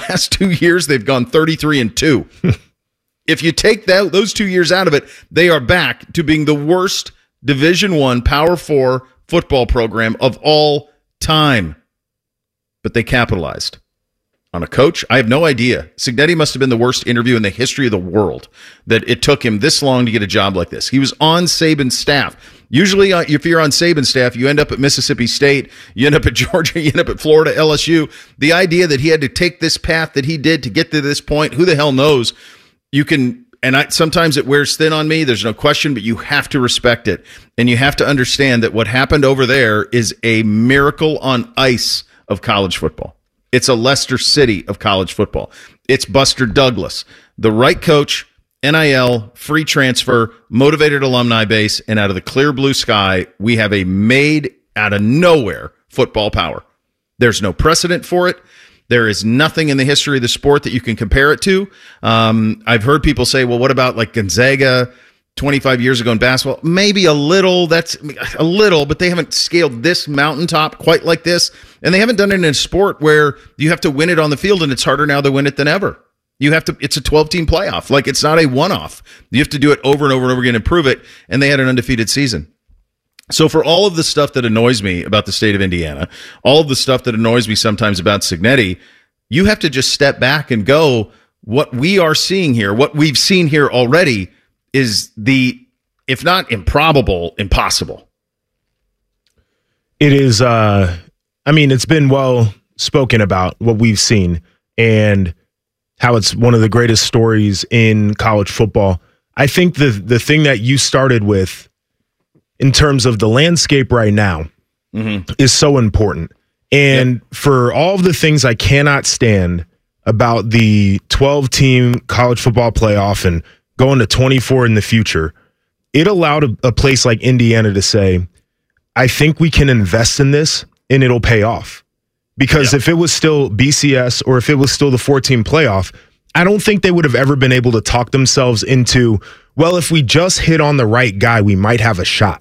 last 2 years, they've gone 33-2. If you take those 2 years out of it, they are back to being the worst Division I Power 4 football program of all time. But they capitalized on a coach. I have no idea. Cignetti must have been the worst interview in the history of the world, that it took him this long to get a job like this. He was on Saban's staff. Usually, if you're on Saban's staff, you end up at Mississippi State, you end up at Georgia, you end up at Florida, LSU. The idea that he had to take this path that he did to get to this point, who the hell knows? You can, and sometimes it wears thin on me, there's no question, but you have to respect it. And you have to understand that what happened over there is a miracle on ice of college football. It's a Leicester City of college football. It's Buster Douglas, the right coach, NIL, free transfer, motivated alumni base, and out of the clear blue sky, we have a made out of nowhere football power. There's no precedent for it. There is nothing in the history of the sport that you can compare it to. I've heard people say, well, what about like Gonzaga 25 years ago in basketball? Maybe a little, but they haven't scaled this mountaintop quite like this. And they haven't done it in a sport where you have to win it on the field, and it's harder now to win it than ever. It's a 12-team playoff. Like, it's not a one-off. You have to do it over and over and over again and prove it. And they had an undefeated season. So for all of the stuff that annoys me about the state of Indiana, all of the stuff that annoys me sometimes about Cignetti, you have to just step back and go, what we are seeing here, what we've seen here already is if not improbable, impossible. It is, it's been well spoken about what we've seen and how it's one of the greatest stories in college football. I think the thing that you started with in terms of the landscape right now is so important. And for all of the things I cannot stand about the 12-team college football playoff and going to 24 in the future, it allowed a place like Indiana to say, I think we can invest in this and it'll pay off. Because if it was still BCS or if it was still the 14 playoff, I don't think they would have ever been able to talk themselves into, well, if we just hit on the right guy, we might have a shot.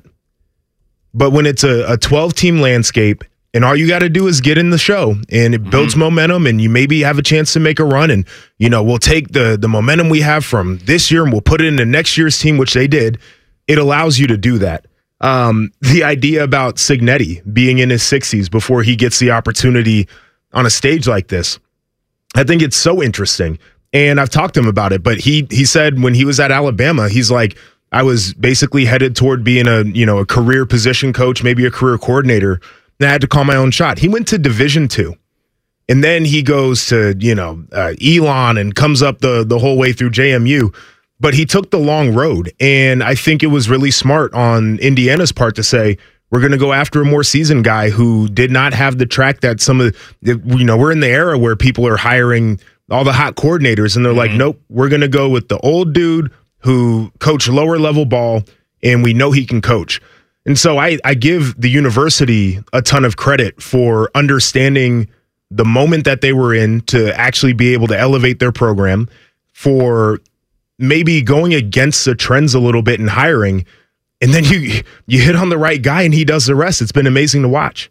But when it's a 12-team landscape and all you got to do is get in the show and it builds momentum and you maybe have a chance to make a run and, we'll take the momentum we have from this year and we'll put it into next year's team, which they did. It allows you to do that. The idea about Cignetti being in his 60s before he gets the opportunity on a stage like this, I think it's so interesting. And I've talked to him about it, but he said when he was at Alabama, he's like, I was basically headed toward being a career position coach, maybe a career coordinator, and I had to call my own shot. He went to Division II, and then he goes to, Elon and comes up the whole way through JMU. But he took the long road, and I think it was really smart on Indiana's part to say, we're going to go after a more seasoned guy who did not have the track that some of we're in the era where people are hiring all the hot coordinators, and they're like, nope, we're going to go with the old dude who coached lower level ball, and we know he can coach. And so I give the university a ton of credit for understanding the moment that they were in to actually be able to elevate their program, for maybe going against the trends a little bit in hiring, and then you hit on the right guy and he does the rest. It's been amazing to watch.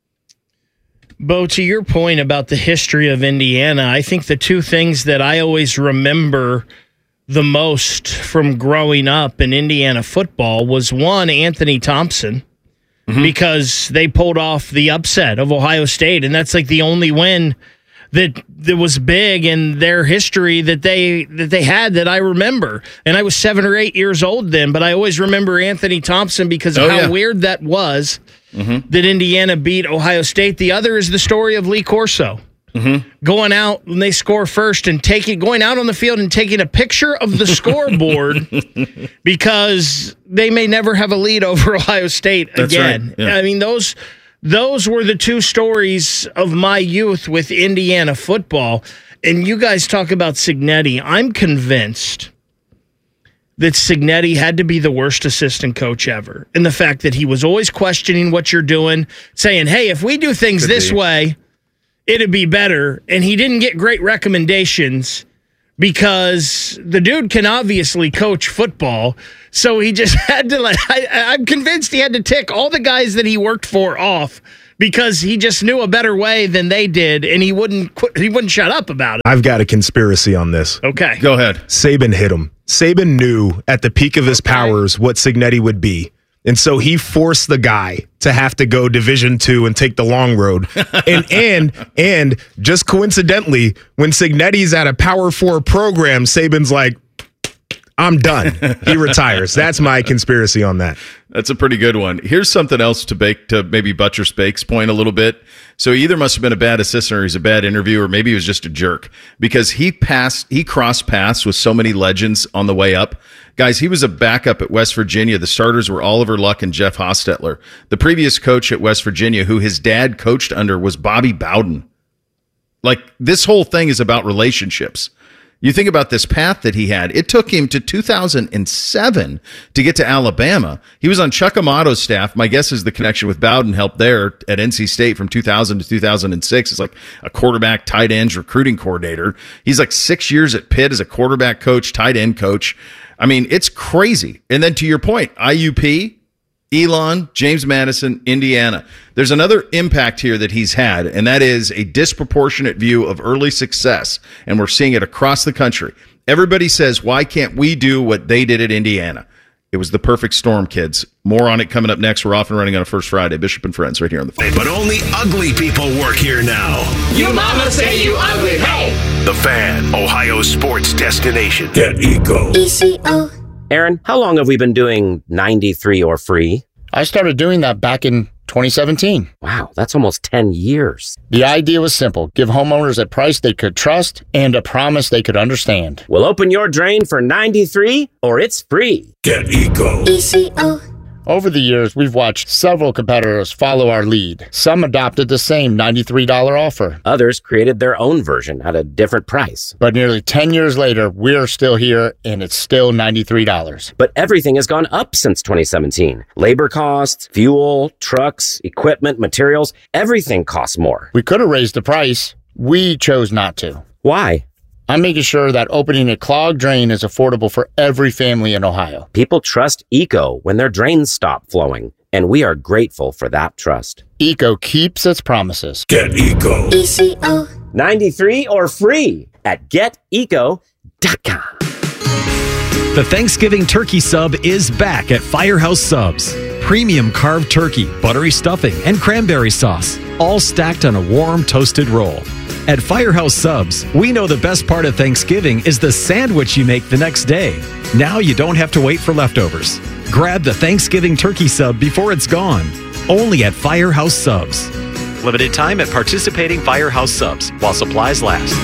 Bo, to your point about the history of Indiana, I think the two things that I always remember the most from growing up in Indiana football was, one, Anthony Thompson, because they pulled off the upset of Ohio State, and that's like the only win that was big in their history that they had that I remember. And I was 7 or 8 years old then, but I always remember Anthony Thompson because of how weird that was that Indiana beat Ohio State. The other is the story of Lee Corso going out when they score first and going out on the field and taking a picture of the scoreboard because they may never have a lead over Ohio State again. Right. Yeah. I mean, those were the two stories of my youth with Indiana football. And you guys talk about Cignetti. I'm convinced that Cignetti had to be the worst assistant coach ever. And the fact that he was always questioning what you're doing, saying, hey, if we do things this way, it'd be better. And he didn't get great recommendations because the dude can obviously coach football. So he just had to, I'm convinced he had to tick all the guys that he worked for off because he just knew a better way than they did, and he wouldn't shut up about it. I've got a conspiracy on this. Okay. Go ahead. Saban hit him. Saban knew at the peak of his powers what Cignetti would be. And so he forced the guy to have to go Division II and take the long road. And just coincidentally, when Cignetti's at a Power 4 program, Saban's like, I'm done. He retires. That's my conspiracy on that. That's a pretty good one. Here's something else to maybe buttress Bake's point a little bit. So he either must have been a bad assistant or he's a bad interviewer, or maybe he was just a jerk, because he crossed paths with so many legends on the way up. Guys, he was a backup at West Virginia. The starters were Oliver Luck and Jeff Hostetler. The previous coach at West Virginia, who his dad coached under, was Bobby Bowden. Like, this whole thing is about relationships. You think about this path that he had. It took him to 2007 to get to Alabama. He was on Chuck Amato's staff. My guess is the connection with Bowden helped there at NC State from 2000 to 2006. It's like a quarterback, tight ends, recruiting coordinator. He's like 6 years at Pitt as a quarterback coach, tight end coach. I mean, it's crazy. And then to your point, IUP, Elon, James Madison, Indiana. There's another impact here that he's had, and that is a disproportionate view of early success, and we're seeing it across the country. Everybody says, why can't we do what they did at Indiana? It was the perfect storm, kids. More on it coming up next. We're off and running on a First Friday. Bishop and Friends right here on the Fan. But only ugly people work here now. You mama say you ugly, hey! The Fan, Ohio sports destination. Get Eco. ECO. Aaron, how long have we been doing 93 or free? I started doing that back in 2017. Wow, that's almost 10 years. The idea was simple. Give homeowners a price they could trust and a promise they could understand. We'll open your drain for 93 or it's free. Get Eco. ECO. Over the years, we've watched several competitors follow our lead. Some adopted the same $93 offer. Others created their own version at a different price. But nearly 10 years later, we're still here, and it's still $93. But everything has gone up since 2017. Labor costs, fuel, trucks, equipment, materials, everything costs more. We could have raised the price. We chose not to. Why? I'm making sure that opening a clogged drain is affordable for every family in Ohio. People trust Eco when their drains stop flowing, and we are grateful for that trust. Eco keeps its promises. Get Eco. ECO. 93 or free at geteco.com. The Thanksgiving turkey sub is back at Firehouse Subs. Premium carved turkey, buttery stuffing, and cranberry sauce, all stacked on a warm, toasted roll. At Firehouse Subs, we know the best part of Thanksgiving is the sandwich you make the next day. Now you don't have to wait for leftovers. Grab the Thanksgiving turkey sub before it's gone. Only at Firehouse Subs. Limited time at participating Firehouse Subs while supplies last.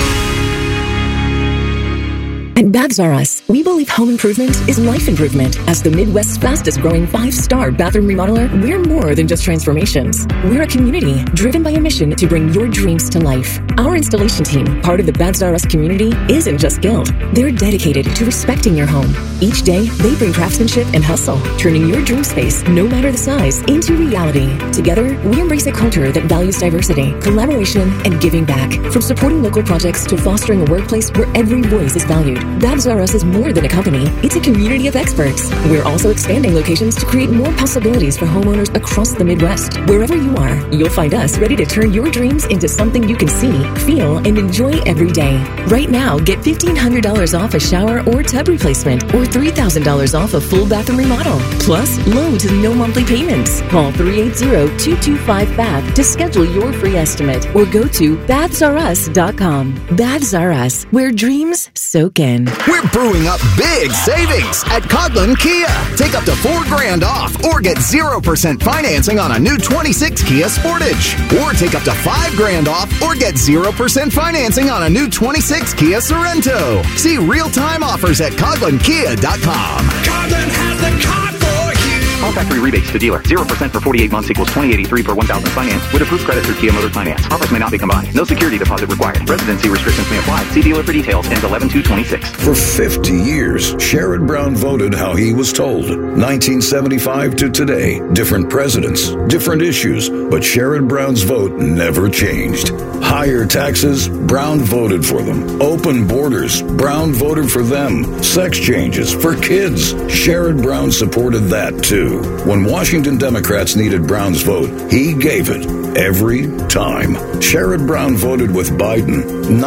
At Baths R Us, we believe home improvement is life improvement. As the Midwest's fastest growing 5-star bathroom remodeler, we're more than just transformations. We're a community driven by a mission to bring your dreams to life. Our installation team, part of the Baths R Us community, isn't just skilled. They're dedicated to respecting your home. Each day, they bring craftsmanship and hustle, turning your dream space, no matter the size, into reality. Together, we embrace a culture that values diversity, collaboration, and giving back. From supporting local projects to fostering a workplace where every voice is valued. Baths R Us is more than a company. It's a community of experts. We're also expanding locations to create more possibilities for homeowners across the Midwest. Wherever you are, you'll find us ready to turn your dreams into something you can see, feel, and enjoy every day. Right now, get $1,500 off a shower or tub replacement or $3,000 off a full bathroom remodel. Plus, low to no monthly payments. Call 380-225-BATH to schedule your free estimate or go to bathsrus.com. Baths R Us, where dreams soak in. We're brewing up big savings at Coghlan Kia. Take up to $4,000 off or get 0% financing on a new 26 Kia Sportage. Or take up to $5,000 off or get 0% financing on a new 26 Kia Sorento. See real-time offers at CoglanKia.com. Coghlan has the car for you. All factory rebates to dealer. 0% for 48 months equals $20.83 per 1,000 finance with approved credit through Kia Motor Finance. Offers may not be combined. No security deposit required. Residency restrictions may apply. See dealer for details. Ends 11/2/26. For 50 years, Sherrod Brown voted how he was told. 1975 to today, different presidents, different issues, but Sherrod Brown's vote never changed. Higher taxes, Brown voted for them. Open borders, Brown voted for them. Sex changes for kids, Sherrod Brown supported that too. knew when Washington Democrats needed Brown's vote, he gave it every time. Sherrod Brown voted with Biden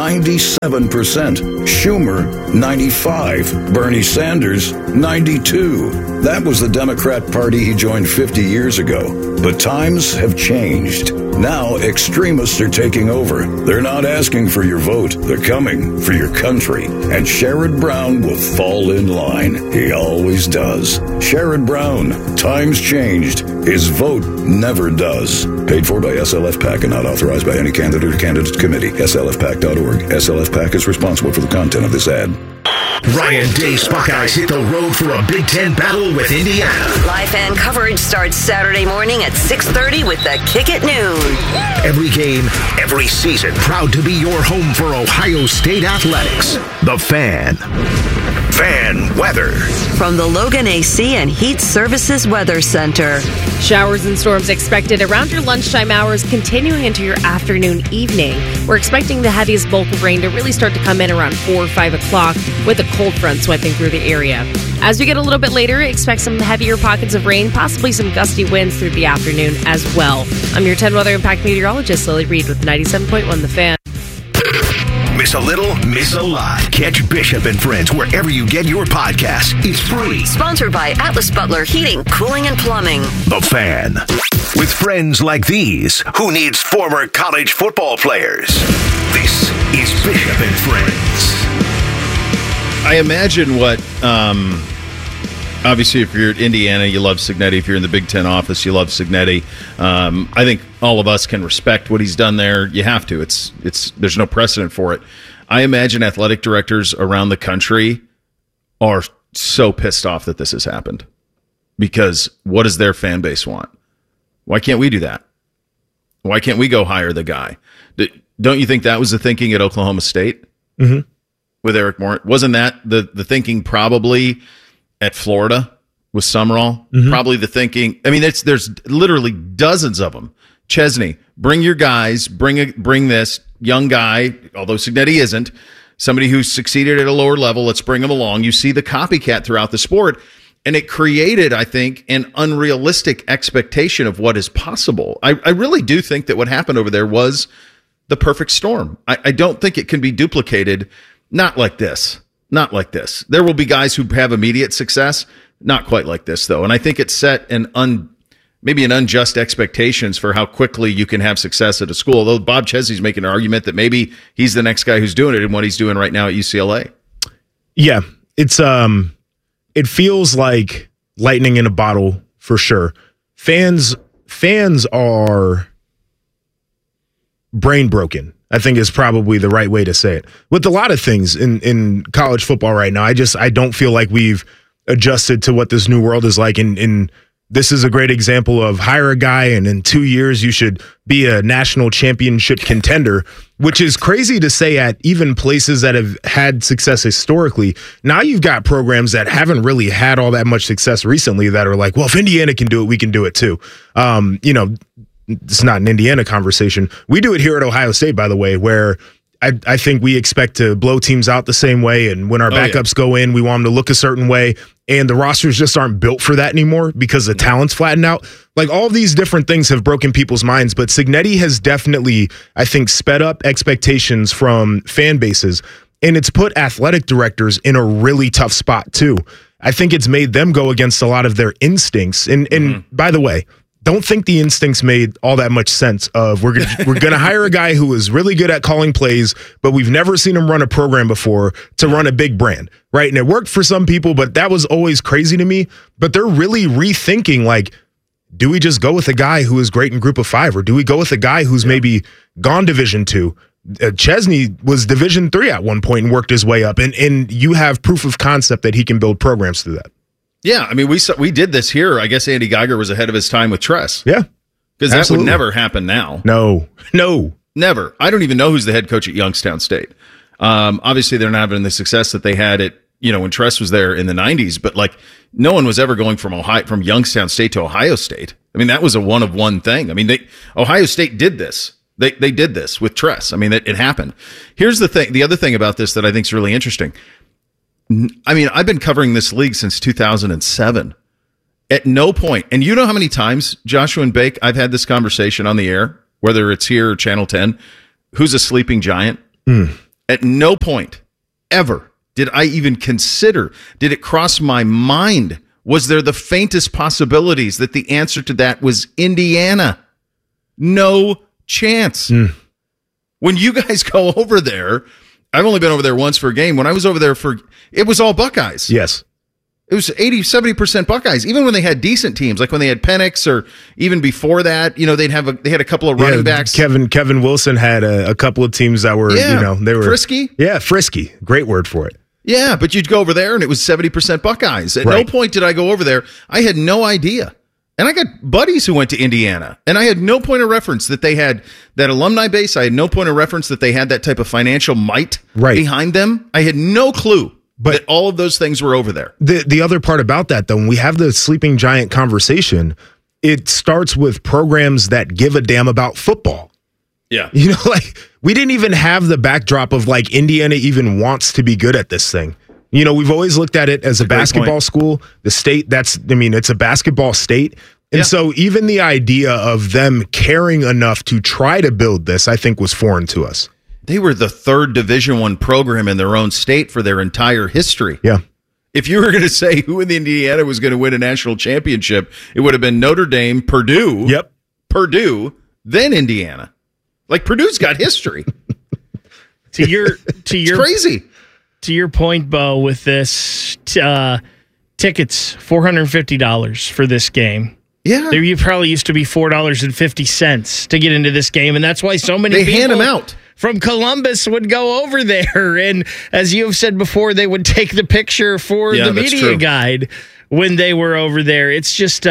97%, Schumer 95%, Bernie Sanders 92%. That was the Democrat Party he joined 50 years ago. But times have changed. Now extremists are taking over. They're not asking for your vote. They're coming for your country. And Sherrod Brown will fall in line. He always does. Sherrod Brown. Times changed. His vote never does. Paid for by SLF PAC and not authorized by any candidate or candidates committee. SLFPAC.org. SLF PAC is responsible for the content of this ad. Ryan Day's Buckeyes hit the road for a Big Ten battle with Indiana. Live fan coverage starts Saturday morning at 6:30 with the kick at noon. Every game, every season, proud to be your home for Ohio State athletics. The Fan. Fan weather. From the Logan AC and Heat Services Weather Center. Showers and storms expected around your lunchtime hours, continuing into your afternoon, evening. We're expecting the heaviest bulk of rain to really start to come in around 4 or 5 o'clock with a cold front sweeping through the area. As we get a little bit later, expect some heavier pockets of rain, possibly some gusty winds through the afternoon as well. I'm your 10 Weather Impact meteorologist, Lily Reed, with 97.1 The Fan. Miss a little, miss a lot. Catch Bishop and Friends wherever you get your podcasts. It's free. Sponsored by Atlas Butler Heating, Cooling, and Plumbing. The Fan. With friends like these, who needs former college football players? This is Bishop and Friends. I imagine what, obviously, if you're at Indiana, you love Cignetti. If you're in the Big Ten office, you love Cignetti. I think all of us can respect what he's done there. You have to. There's no precedent for it. I imagine athletic directors around the country are so pissed off that this has happened. Because what does their fan base want? Why can't we do that? Why can't we go hire the guy? Don't you think that was the thinking at Oklahoma State? Mm-hmm. With Eric Moore? Wasn't that the thinking probably at Florida with Summerall? Mm-hmm. Probably the thinking. I mean, there's literally dozens of them. Chesney, bring your guys, bring this young guy, although Cignetti isn't, somebody who's succeeded at a lower level. Let's bring him along. You see the copycat throughout the sport. And it created, I think, an unrealistic expectation of what is possible. I really do think that what happened over there was the perfect storm. I don't think it can be duplicated. Not like this. Not like this. There will be guys who have immediate success. Not quite like this, though. And I think it set maybe an unjust expectations for how quickly you can have success at a school. Although Bob Chesney's making an argument that maybe he's the next guy who's doing it in what he's doing right now at UCLA. Yeah, it's it feels like lightning in a bottle for sure. Fans are brain broken, I think is probably the right way to say it. With a lot of things in college football right now, I don't feel like we've adjusted to what this new world is like. And this is a great example of hire a guy and in 2 years you should be a national championship contender, which is crazy to say at even places that have had success historically. Now you've got programs that haven't really had all that much success recently that are like, well, if Indiana can do it, we can do it too. It's not an Indiana conversation. We do it here at Ohio State, by the way, where I think we expect to blow teams out the same way. And when our backups go in, we want them to look a certain way. And the rosters just aren't built for that anymore because the talent's flattened out. Like all of these different things have broken people's minds. But Cignetti has definitely, I think, sped up expectations from fan bases. And it's put athletic directors in a really tough spot, too. I think it's made them go against a lot of their instincts. And by the way, don't think the instincts made all that much sense of we're going to hire a guy who is really good at calling plays, but we've never seen him run a program before to run a big brand, right? And it worked for some people, but that was always crazy to me. But they're really rethinking, like, do we just go with a guy who is great in Group of Five, or do we go with a guy who's maybe gone Division II? Chesney was Division III at one point and worked his way up, and you have proof of concept that he can build programs through that. Yeah, I mean, we did this here. I guess Andy Geiger was ahead of his time with Tress. Yeah. Because that would never happen now. No. Never. I don't even know who's the head coach at Youngstown State. Obviously, they're not having the success that they had at, when Tress was there in the 90s, but like no one was ever going from Youngstown State to Ohio State. I mean, that was a one-of-one thing. I mean, Ohio State did this. They did this with Tress. I mean, it happened. Here's the thing. The other thing about this that I think is really interesting. I mean, I've been covering this league since 2007. At no point, and you know how many times, Joshua and Bake, I've had this conversation on the air, whether it's here or Channel 10, who's a sleeping giant? At no point ever did I even consider, did it cross my mind, was there the faintest possibilities that the answer to that was Indiana? No chance. When you guys go over there, I've only been over there once for a game. When I was over there it was all Buckeyes. Yes. It was 80-70% Buckeyes. Even when they had decent teams, like when they had Penix, or even before that, they had a couple of running backs. Kevin Wilson had a couple of teams that were, they were frisky. Yeah, frisky. Great word for it. Yeah, but you'd go over there and it was 70% Buckeyes. At no point did I go over there. I had no idea. And I got buddies who went to Indiana, and I had no point of reference that they had that alumni base. I had no point of reference that they had that type of financial might behind them. I had no clue. But all of those things were over there. The other part about that, though, when we have the sleeping giant conversation, it starts with programs that give a damn about football. Yeah. We didn't even have the backdrop of Indiana even wants to be good at this thing. We've always looked at it as a basketball school. The state, it's a basketball state. And so even the idea of them caring enough to try to build this, I think, was foreign to us. They were the third Division I program in their own state for their entire history. Yeah. If you were going to say who in Indiana was going to win a national championship, it would have been Notre Dame, Purdue. Yep. Purdue, then Indiana. Purdue's got history. It's crazy. To your point, Bo, with this tickets, $450 for this game. Yeah. There probably used to be $4.50 to get into this game, and that's why so many people hand them out from Columbus would go over there. And as you have said before, they would take the picture for the media guide when they were over there. It's just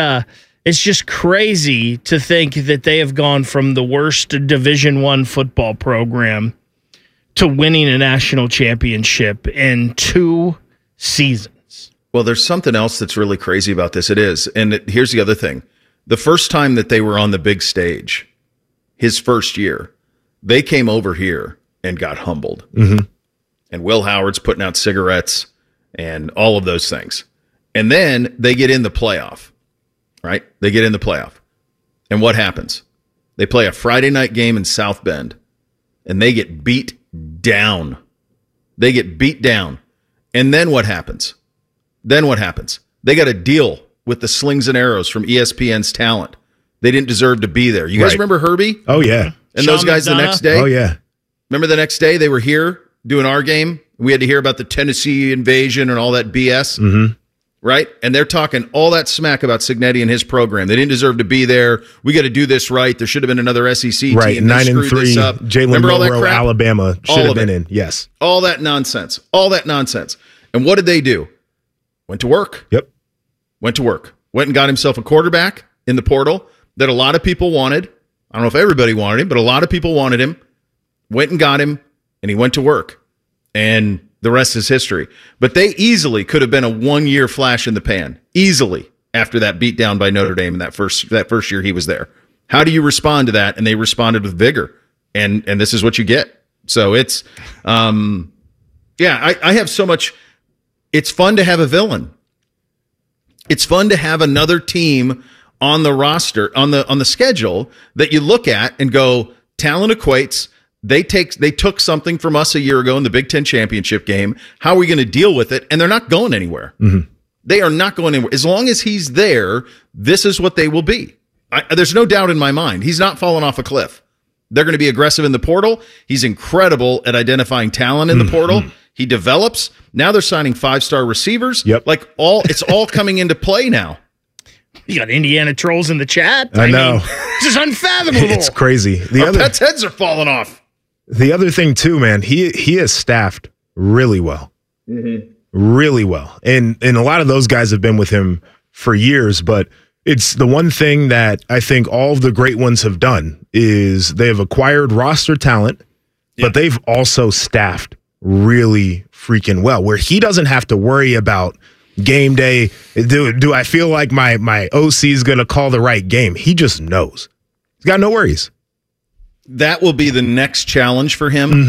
crazy to think that they have gone from the worst Division I football program to winning a national championship in 2 seasons. Well, there's something else that's really crazy about this. It is. And here's the other thing. The first time that they were on the big stage, his first year, they came over here and got humbled. Mm-hmm. And Will Howard's putting out cigarettes and all of those things. And then they get in the playoff, right? They get in the playoff. And what happens? They play a Friday night game in South Bend, and they get beat down. They get beat down. And then what happens? They got a deal with the slings and arrows from ESPN's talent. They didn't deserve to be there. You guys remember Herbie? Oh, yeah. And those guys the next day? Oh, yeah. Remember the next day they were here doing our game? We had to hear about the Tennessee invasion and all that BS, mm-hmm. right? And they're talking all that smack about Cignetti and his program. They didn't deserve to be there. We got to do this right. There should have been another SEC team. Right, 9-3. Jalen Milroe, Alabama should have been in. Yes. All that nonsense. And what did they do? Went to work. Yep. Went to work. Went and got himself a quarterback in the portal that a lot of people wanted. I don't know if everybody wanted him, but a lot of people wanted him. Went and got him, and he went to work. And the rest is history. But they easily could have been a 1-year flash in the pan. Easily after that beatdown by Notre Dame in that first year he was there. How do you respond to that? And they responded with vigor. And this is what you get. So it's I have so much. It's fun to have a villain. It's fun to have another team on the roster, on the schedule that you look at and go, talent equates. They took something from us a year ago in the Big Ten championship game. How are we going to deal with it? And they're not going anywhere. Mm-hmm. They are not going anywhere. As long as he's there, this is what they will be. There's no doubt in my mind. He's not fallen off a cliff. They're going to be aggressive in the portal. He's incredible at identifying talent in the portal. He develops. Now they're signing 5-star receivers. Yep. It's all coming into play now. You got Indiana trolls in the chat. I know. This is unfathomable. It's crazy. Our pets' heads are falling off. The other thing too, man, he has staffed really well. Mm-hmm. Really well. And a lot of those guys have been with him for years, but it's the one thing that I think all of the great ones have done is they have acquired roster talent, but they've also staffed really freaking well, where he doesn't have to worry about game day. Do I feel like my OC is going to call the right game? He just knows. He's got no worries. That will be the next challenge for him. Mm-hmm.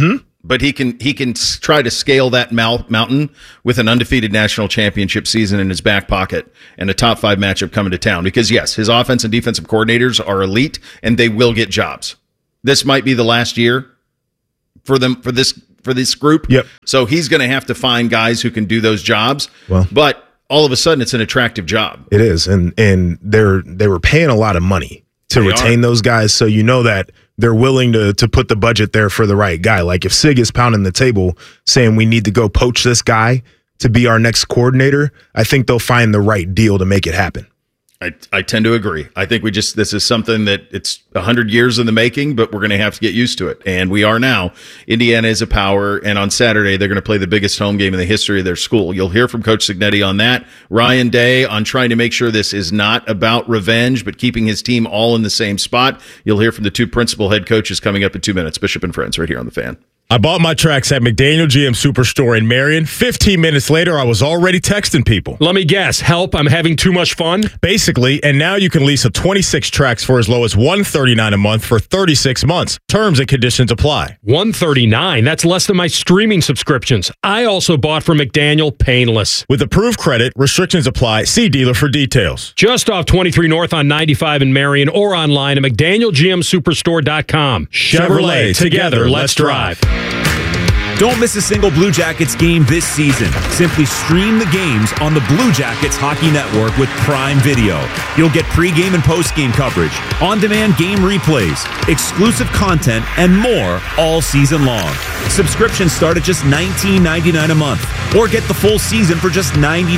but he can try to scale that mountain with an undefeated national championship season in his back pocket and a top 5 matchup coming to town. Because yes, his offense and defensive coordinators are elite, and they will get jobs. This might be the last year for them for this group. Yep. So he's going to have to find guys who can do those jobs. Well, but all of a sudden, it's an attractive job. It is, and they were paying a lot of money to retain those guys, so you know that they're willing to put the budget there for the right guy. Like if Sig is pounding the table saying we need to go poach this guy to be our next coordinator, I think they'll find the right deal to make it happen. I tend to agree. I think this is something that it's 100 years in the making, but we're going to have to get used to it. And we are now. Indiana is a power, and on Saturday, they're going to play the biggest home game in the history of their school. You'll hear from Coach Cignetti on that. Ryan Day on trying to make sure this is not about revenge, but keeping his team all in the same spot. You'll hear from the 2 principal head coaches coming up in 2 minutes. Bishop and Friends right here on The Fan. I bought my tracks at McDaniel GM Superstore in Marion. 15 minutes later, I was already texting people. Let me guess. Help, I'm having too much fun? Basically, and now you can lease a 26 tracks for as low as $139 a month for 36 months. Terms and conditions apply. $139? That's less than my streaming subscriptions. I also bought from McDaniel painless. With approved credit, restrictions apply. See dealer for details. Just off 23 North on 95 in Marion or online at McDanielGMSuperstore.com. Chevrolet, together, let's drive. Don't miss a single Blue Jackets game this season. Simply stream the games on the Blue Jackets Hockey Network with Prime Video. You'll get pregame and postgame coverage, on-demand game replays, exclusive content, and more all season long. Subscriptions start at just $19.99 a month, or get the full season for just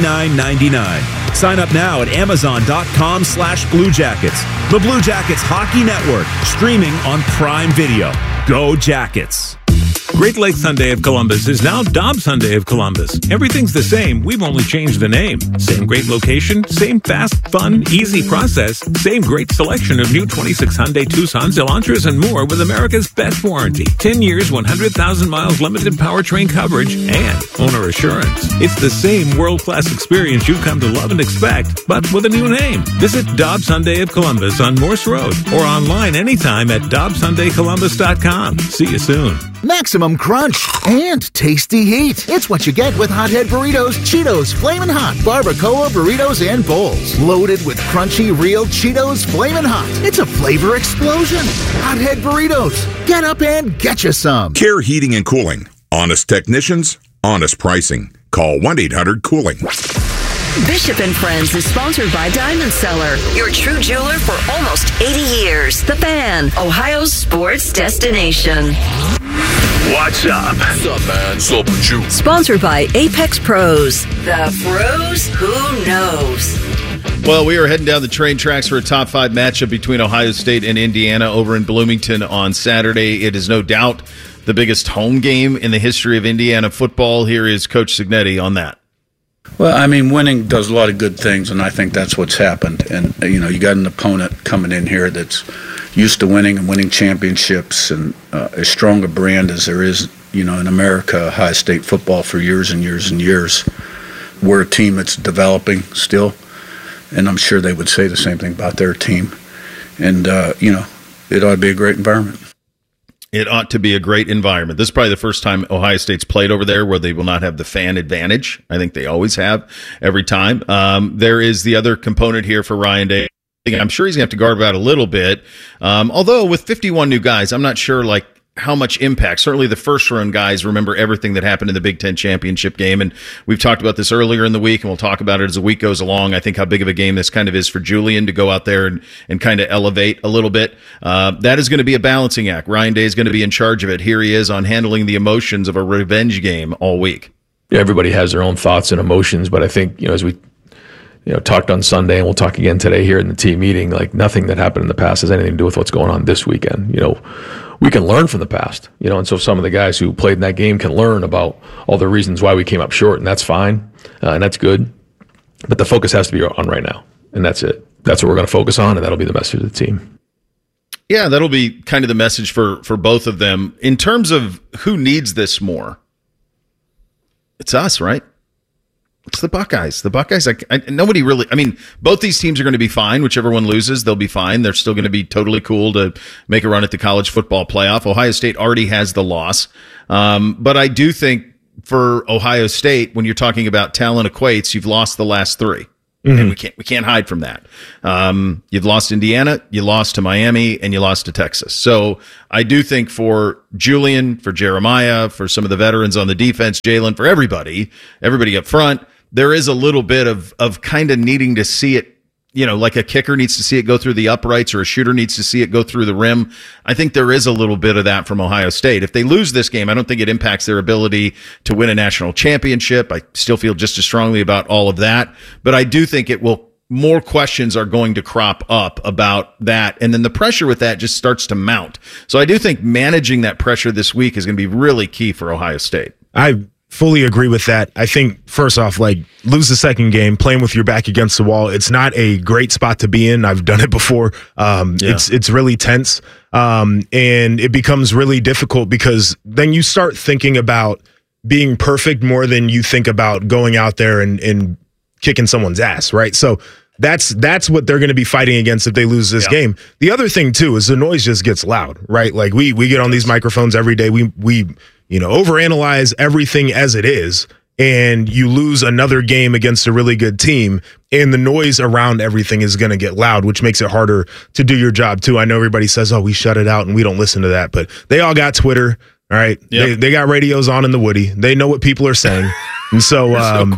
$99.99. Sign up now at Amazon.com/Blue Jackets. The Blue Jackets Hockey Network, streaming on Prime Video. Go Jackets! Great Lakes Hyundai of Columbus is now Dobbs Hyundai of Columbus. Everything's the same. We've only changed the name. Same great location, same fast, fun, easy process, same great selection of new 26 Hyundai Tucsons, Elantras, and more with America's best warranty. 10 years, 100,000 miles limited powertrain coverage, and owner assurance. It's the same world-class experience you've come to love and expect, but with a new name. Visit Dobbs Hyundai of Columbus on Morse Road or online anytime at DobbsHyundaiColumbus.com. See you soon. Maximum crunch and tasty heat. It's what you get with Hothead Burritos, Cheetos, Flamin' Hot, Barbacoa burritos and bowls. Loaded with crunchy, real Cheetos Flamin' Hot. It's a flavor explosion. Hothead Burritos. Get up and get you some. Care Heating and Cooling. Honest technicians, honest pricing. Call 1-800-COOLING. Bishop and Friends is sponsored by Diamond Seller, your true jeweler for almost 80 years. The Fan, Ohio's sports destination. What's up? What's up, man? Sup with you? Sponsored by Apex Pros. The pros who knows. Well, we are heading down the train tracks for a top 5 matchup between Ohio State and Indiana over in Bloomington on Saturday. It is no doubt the biggest home game in the history of Indiana football. Here is Coach Cignetti on that. Well, I mean, winning does a lot of good things, and I think that's what's happened. And, you got an opponent coming in here that's used to winning and winning championships and as strong a brand as there is, in America, Ohio State football for years and years and years. We're a team that's developing still, and I'm sure they would say the same thing about their team. And, it ought to be a great environment. It ought to be a great environment. This is probably the first time Ohio State's played over there where they will not have the fan advantage. I think they always have every time. There is the other component here for Ryan Day. I'm sure he's going to have to guard about a little bit. Although with 51 new guys, I'm not sure how much impact. Certainly the first-round guys remember everything that happened in the Big Ten championship game, and we've talked about this earlier in the week, and we'll talk about it as the week goes along. I think how big of a game this kind of is for Julian to go out there and kind of elevate a little bit. That is going to be a balancing act. Ryan Day is going to be in charge of it. Here he is on handling the emotions of a revenge game all week. Yeah, everybody has their own thoughts and emotions, but I think, as we talked on Sunday, and we'll talk again today here in the team meeting, nothing that happened in the past has anything to do with what's going on this weekend. We can learn from the past, and so some of the guys who played in that game can learn about all the reasons why we came up short, and that's fine, and that's good. But the focus has to be on right now, and that's it. That's what we're going to focus on, and that'll be the message of the team. Yeah, that'll be kind of the message for both of them. In terms of who needs this more, it's us, right? It's the Buckeyes. The Buckeyes, nobody really, I mean, both these teams are going to be fine. Whichever one loses, they'll be fine. They're still going to be totally cool to make a run at the college football playoff. Ohio State already has the loss. But I do think for Ohio State, when you're talking about talent equates, you've lost the last three. And we can't hide from that. You've lost Indiana, you lost to Miami, and you lost to Texas. So I do think for Julian, for Jeremiah, for some of the veterans on the defense, Jalen, for everybody up front, there is a little bit of kind of needing to see it, like a kicker needs to see it go through the uprights or a shooter needs to see it go through the rim. I think there is a little bit of that from Ohio State. If they lose this game, I don't think it impacts their ability to win a national championship. I still feel just as strongly about all of that, but I do think more questions are going to crop up about that. And then the pressure with that just starts to mount. So I do think managing that pressure this week is going to be really key for Ohio State. I fully agree with that. I think, first off, lose the second game, playing with your back against the wall. It's not a great spot to be in. I've done it before. It's really tense. And it becomes really difficult because then you start thinking about being perfect more than you think about going out there and kicking someone's ass, right? So that's what they're going to be fighting against if they lose this game. The other thing, too, is the noise just gets loud, right? Like we get on these microphones every day. We overanalyze everything as it is, and you lose another game against a really good team, and the noise around everything is going to get loud, which makes it harder to do your job, too. I know everybody says, we shut it out, and we don't listen to that, but they all got Twitter, all right? Yep. They got radios on in the Woody. They know what people are saying. And so, no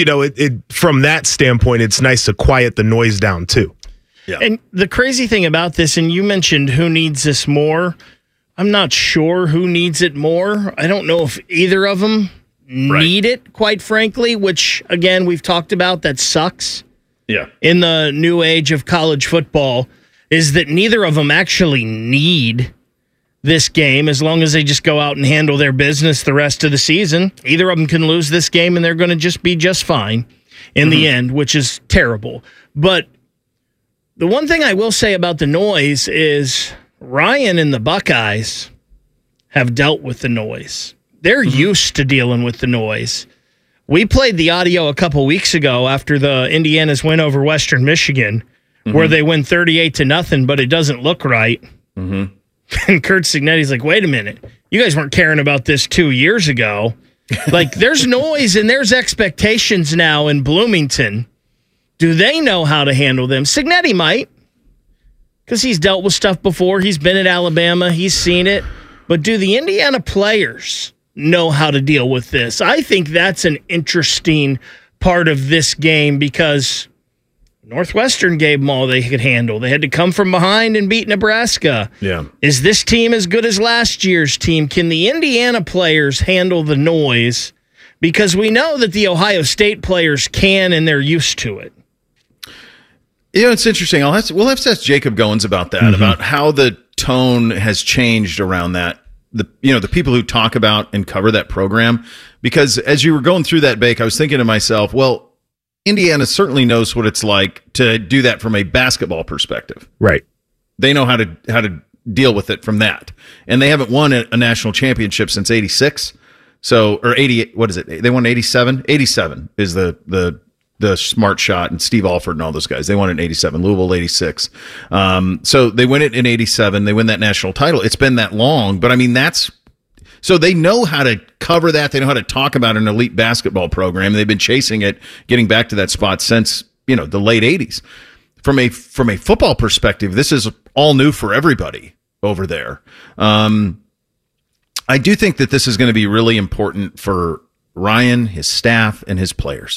from that standpoint, it's nice to quiet the noise down, too. Yeah. And the crazy thing about this, and you mentioned who needs this more, I'm not sure who needs it more. I don't know if either of them need it, quite frankly, which, again, we've talked about. That sucks. Yeah. In the new age of college football, is that neither of them actually need this game as long as they just go out and handle their business the rest of the season. Either of them can lose this game, and they're going to just be just fine in the end, which is terrible. But the one thing I will say about the noise is Ryan and the Buckeyes have dealt with the noise. They're used to dealing with the noise. We played the audio a couple weeks ago after the Indiana's win over Western Michigan, where they win 38-0, but it doesn't look right. And Kurt Cignetti's like, wait a minute. You guys weren't caring about this 2 years ago. There's noise and there's expectations now in Bloomington. Do they know how to handle them? Cignetti might. Because he's dealt with stuff before. He's been at Alabama. He's seen it. But do the Indiana players know how to deal with this? I think that's an interesting part of this game because Northwestern gave them all they could handle. They had to come from behind and beat Nebraska. Yeah. Is this team as good as last year's team? Can the Indiana players handle the noise? Because we know that the Ohio State players can, and they're used to it. It's interesting. We'll have to ask Jacob Goins about that, about how the tone has changed around that. The people who talk about and cover that program, because as you were going through that, Bake, I was thinking to myself, well, Indiana certainly knows what it's like to do that from a basketball perspective. Right. They know how to deal with it from that, and they haven't won a national championship since '86. So, or 88. What is it? They won '87. '87 is the smart shot, and Steve Alford and all those guys. They won it in '87. Louisville '86. So they win it in '87. They win that national title. It's been that long, but I mean so they know how to cover that. They know how to talk about an elite basketball program. They've been chasing it, getting back to that spot since the late '80s. From a football perspective, this is all new for everybody over there. I do think that this is going to be really important for Ryan, his staff, and his players.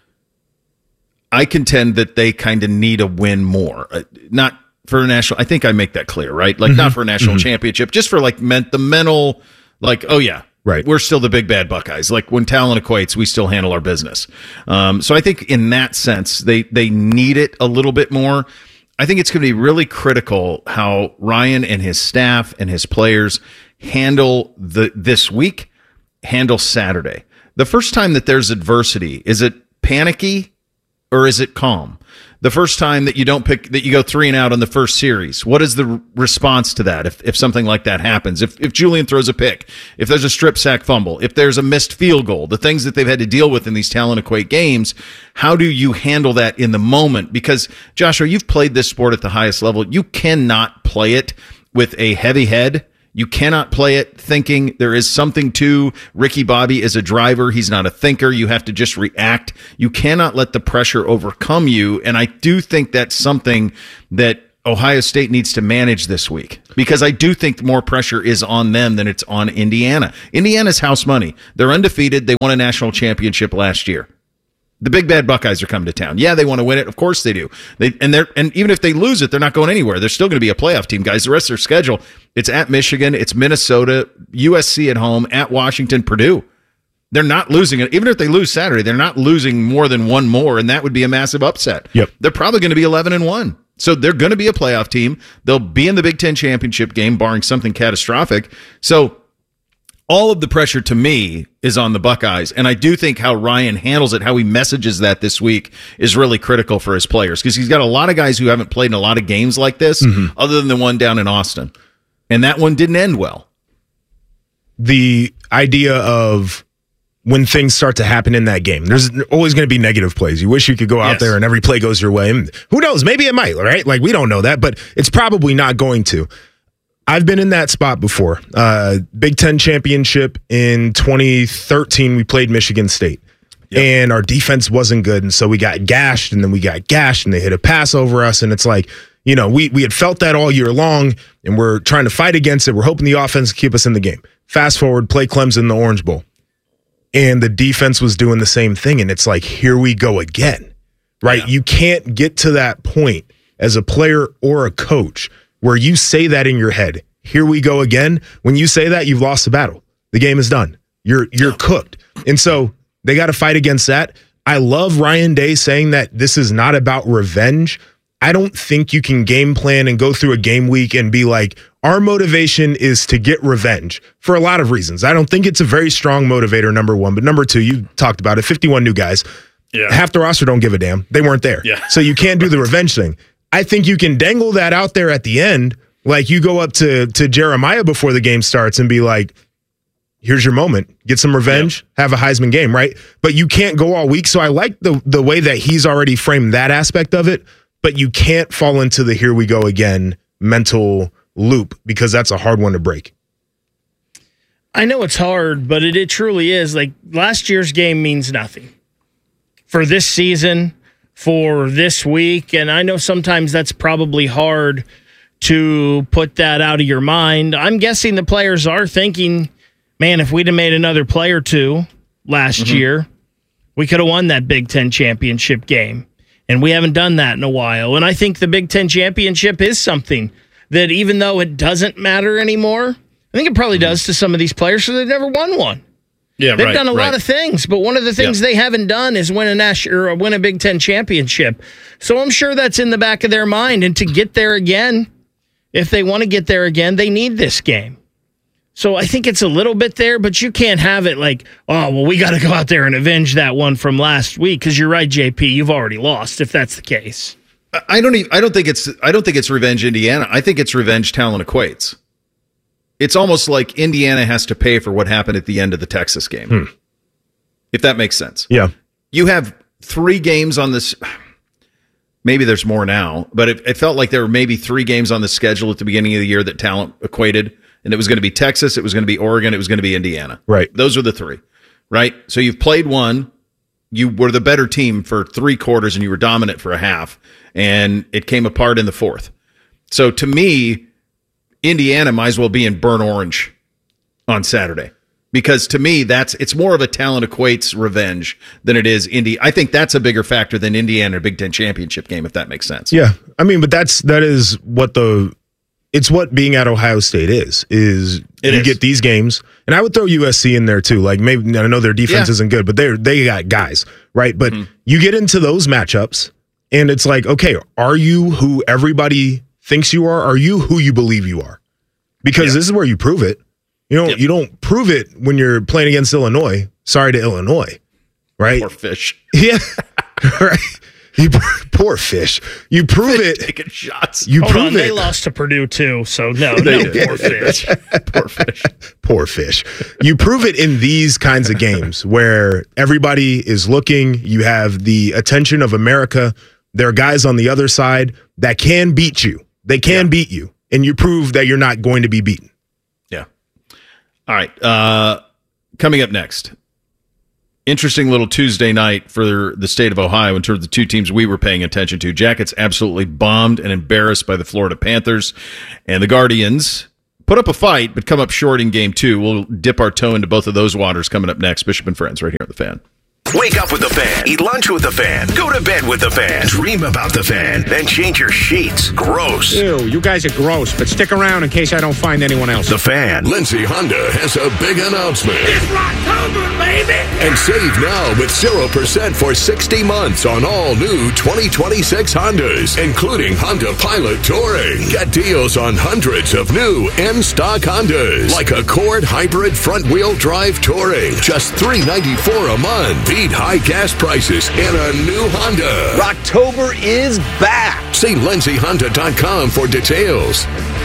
I contend that they kind of need a win more, not for a national. I think I make that clear, right? Not for a national championship, just for the mental, oh yeah, right. We're still the big bad Buckeyes. When talent equates, we still handle our business. So I think in that sense, they need it a little bit more. I think it's going to be really critical how Ryan and his staff and his players handle this week, handle Saturday. The first time that there's adversity, is it panicky? or is it calm? The first time that you don't pick, that you go 3 and out on the first series, what is the response to that if something like that happens? If Julian throws a pick, if there's a strip sack fumble, if there's a missed field goal, the things that they've had to deal with in these Talon Equate games, how do you handle that in the moment? Because, Joshua, you've played this sport at the highest level. You cannot play it with a heavy head. You cannot play it thinking there is something to Ricky Bobby as a driver. He's not a thinker. You have to just react. You cannot let the pressure overcome you. And I do think that's something that Ohio State needs to manage this week, because I do think more pressure is on them than it's on Indiana. Indiana's house money. They're undefeated. They won a national championship last year. The big bad Buckeyes are coming to town. Yeah, they want to win it. Of course they do. And even if they lose it, they're not going anywhere. They're still going to be a playoff team, guys. The rest of their schedule, it's at Michigan, it's Minnesota, USC at home, at Washington, Purdue. They're not losing it. Even if they lose Saturday, they're not losing more than one more, and that would be a massive upset. Yep. They're probably going to be 11-1. So they're going to be a playoff team. They'll be in the Big Ten championship game, barring something catastrophic. So all of the pressure to me is on the Buckeyes, and I do think how Ryan handles it, how he messages that this week, is really critical for his players, because he's got a lot of guys who haven't played in a lot of games like this, other than the one down in Austin, and that one didn't end well. The idea of when things start to happen in that game, there's always going to be negative plays. You wish you could go out there and every play goes your way, and who knows, maybe it might, right? Like, we don't know that, but it's probably not going to. I've been in that spot before. Big Ten championship in 2013, we played Michigan State. Yep. And our defense wasn't good, and so we got gashed, and then we got gashed, and they hit a pass over us, and it's like, you know, we had felt that all year long, and we're trying to fight against it. We're hoping the offense can keep us in the game. Fast forward, play Clemson in the Orange Bowl, and the defense was doing the same thing, and it's like, here we go again, right? Yeah. You can't get to that point as a player or a coach where you say that in your head, here we go again. When you say that, you've lost the battle. The game is done. You're cooked. And so they got to fight against that. I love Ryan Day saying that this is not about revenge. I don't think you can game plan and go through a game week and be like, our motivation is to get revenge, for a lot of reasons. I don't think it's a very strong motivator, number one. But number two, you talked about it, 51 new guys. Yeah. Half the roster don't give a damn. They weren't there. Yeah. So you can't do the revenge thing. I think you can dangle that out there at the end. Like, you go up to Jeremiah before the game starts and be like, here's your moment. Get some revenge, have a Heisman game, right? But you can't go all week. So I like the way that he's already framed that aspect of it, but you can't fall into the here we go again mental loop, because that's a hard one to break. I know it's hard, but it truly is. Like, last year's game means nothing for this season, for this week, and I know sometimes that's probably hard to put that out of your mind. I'm guessing the players are thinking, man, if we'd have made another play or two last year, we could have won that Big Ten championship game, and we haven't done that in a while. And I think the Big Ten championship is something that, even though it doesn't matter anymore, I think it probably does to some of these players, so they've never won one. Yeah, they've done a lot of things, but one of the things they haven't done is win a Big Ten championship. So I'm sure that's in the back of their mind. And to get there again, if they want to get there again, they need this game. So I think it's a little bit there, but you can't have it like, oh, well, we got to go out there and avenge that one from last week, because you're right, JP, you've already lost if that's the case. I don't think it's revenge Indiana. I think it's revenge Talon Equates. It's almost like Indiana has to pay for what happened at the end of the Texas game. If that makes sense. Yeah. You have 3 games on this. Maybe there's more now, but it felt like there were maybe 3 games on the schedule at the beginning of the year that Talent equated. And it was going to be Texas, it was going to be Oregon, it was going to be Indiana. Right. Those are the 3, right? So you've played one. You were the better team for 3 quarters, and you were dominant for a half, and it came apart in the 4th. So to me, Indiana might as well be in burnt orange on Saturday, because to me, it's more of a Talent Equates revenge than it is Indy. I think that's a bigger factor than Indiana Big Ten championship game, if that makes sense. Yeah. I mean, but that is what it's what being at Ohio State is you get these games, and I would throw USC in there too. Like, maybe, I know their defense isn't good, but they got guys, right? But you get into those matchups, and it's like, okay, are you who everybody thinks you are? Are you who you believe you are? Because this is where you prove it. You don't prove it when you're playing against Illinois. Sorry to Illinois, right? Or fish. Yeah. Right. Poor Fish. You prove it. Taking shots. You Hold prove on, it. they lost to Purdue too, so no, poor Fish. Poor Fish. Poor Fish. You prove it in these kinds of games where everybody is looking. You have the attention of America. There are guys on the other side that can beat you. They can beat you, and you prove that you're not going to be beaten. Yeah. All right. Coming up next. Interesting little Tuesday night for the state of Ohio in terms of the two teams we were paying attention to. Jackets absolutely bombed and embarrassed by the Florida Panthers. And the Guardians put up a fight, but come up short in game 2. We'll dip our toe into both of those waters coming up next. Bishop and Friends right here on The Fan. Wake up with the Fan. Eat lunch with the Fan. Go to bed with the Fan. Dream about the Fan. Then change your sheets. Gross. Ew, you guys are gross, but stick around in case I don't find anyone else. The Fan. Lindsay Honda has a big announcement. It's Rocktober, baby! And save now with 0% for 60 months on all new 2026 Hondas, including Honda Pilot Touring. Get deals on hundreds of new in-stock Hondas, like Accord Hybrid Front-Wheel Drive Touring. Just $394 a month. Beat high gas prices in a new Honda. Rocktober is back. See LindsayHonda.com for details.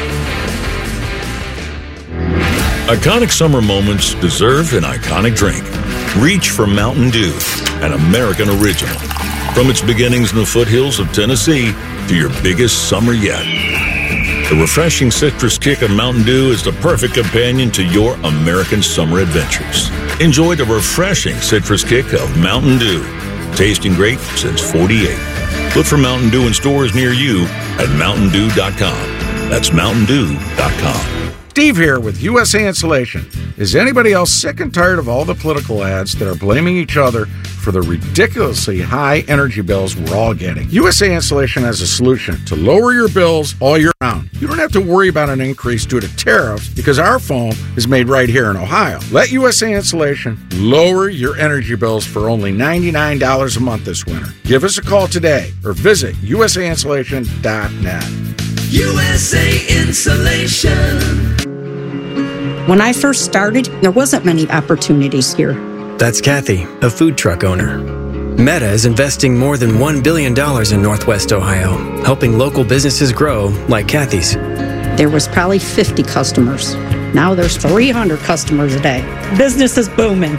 Iconic summer moments deserve an iconic drink. Reach for Mountain Dew, an American original. From its beginnings in the foothills of Tennessee to your biggest summer yet. The refreshing citrus kick of Mountain Dew is the perfect companion to your American summer adventures. Enjoy the refreshing citrus kick of Mountain Dew. Tasting great since 48. Look for Mountain Dew in stores near you at MountainDew.com. That's MountainDew.com. Steve here with USA Insulation. Is anybody else sick and tired of all the political ads that are blaming each other for the ridiculously high energy bills we're all getting? USA Insulation has a solution to lower your bills all year round. You don't have to worry about an increase due to tariffs because our foam is made right here in Ohio. Let USA Insulation lower your energy bills for only $99 a month this winter. Give us a call today or visit usainsulation.net. USA Insulation. When I first started, there wasn't many opportunities here. That's Kathy, a food truck owner. Meta is investing more than $1 billion in Northwest Ohio, helping local businesses grow like Kathy's. There was probably 50 customers. Now there's 300 customers a day. Business is booming.